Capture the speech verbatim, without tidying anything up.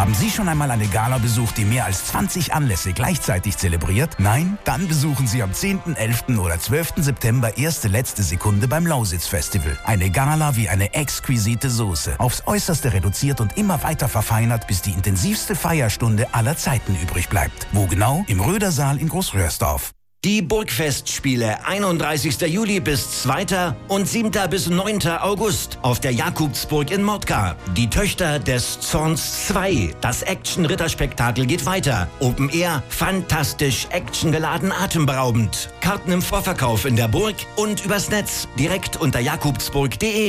Haben Sie schon einmal eine Gala besucht, die mehr als zwanzig Anlässe gleichzeitig zelebriert? Nein? Dann besuchen Sie am zehnten, elften oder zwölften September erste letzte Sekunde beim Lausitz Festival. Eine Gala wie eine exquisite Soße. Aufs Äußerste reduziert und immer weiter verfeinert, bis die intensivste Feierstunde aller Zeiten übrig bleibt. Wo genau? Im Rödersaal in Großröhrsdorf. Die Burgfestspiele einunddreißigster Juli bis zweiter und siebter bis neunter August auf der Jakobsburg in Mordka. Die Töchter des Zorns zwei. Das Action-Ritterspektakel geht weiter. Open Air, fantastisch, actiongeladen, atemberaubend. Karten im Vorverkauf in der Burg und übers Netz direkt unter jakobsburg punkt de.